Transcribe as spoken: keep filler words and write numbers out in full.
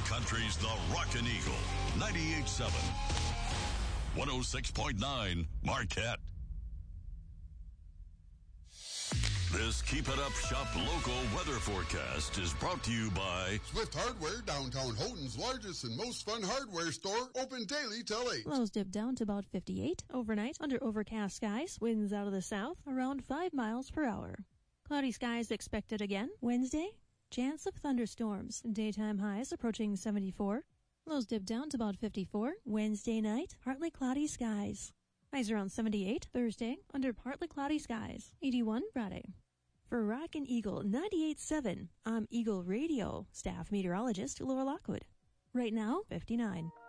country's The Rockin' Eagle, ninety-eight point seven. one oh six point nine Marquette. This Keep It Up Shop local weather forecast is brought to you by Swift Hardware, downtown Houghton's largest and most fun hardware store, open daily till eight. Lows dip down to about fifty-eight. Overnight, under overcast skies, winds out of the south, around five miles per hour. Cloudy skies expected again. Wednesday, chance of thunderstorms. Daytime highs approaching seventy-four. Lows dip down to about fifty-four. Wednesday night, partly cloudy skies. Highs around seventy-eight. Thursday, under partly cloudy skies. eighty-one Friday. For Rockin' Eagle ninety-eight point seven, I'm Eagle Radio staff meteorologist Laura Lockwood. Right now, fifty-nine.